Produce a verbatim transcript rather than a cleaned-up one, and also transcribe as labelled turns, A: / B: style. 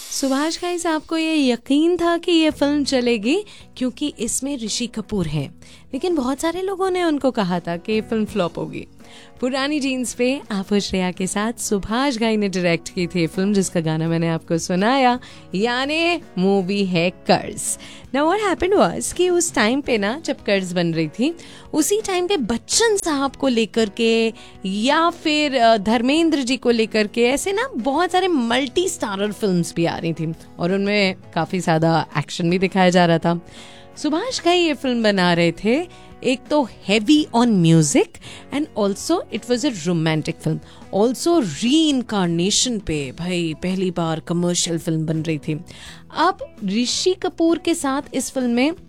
A: सुभाष घई साहब को ये यकीन था कि ये फिल्म चलेगी क्योंकि इसमें ऋषि कपूर है, लेकिन बहुत सारे लोगों ने उनको कहा था कि ये फिल्म फ्लॉप होगी। पुरानी जीन्स पे आप श्रेया के साथ सुभाष घई ने डायरेक्ट की थी फिल्म, जिसका गाना मैंने आपको सुनाया, यानी मूवी है कर्ज। नाउ व्हाट हैपेंड वाज कि उस टाइम पे ना जब कर्ज बन रही थी, उसी टाइम पे बच्चन साहब को लेकर के या फिर धर्मेंद्र जी को लेकर के ऐसे ना बहुत सारे मल्टी स्टारर फिल्म्स भी आ रही थी और उनमें काफी ज्यादा एक्शन भी दिखाया जा रहा था। सुभाष घई ये फिल्म बना रहे थे, एक तो heavy on music and also it was a romantic film, also री इनकारनेशन पे भाई पहली बार कमर्शियल फिल्म बन रही थी। अब ऋषि कपूर के साथ इस फिल्म में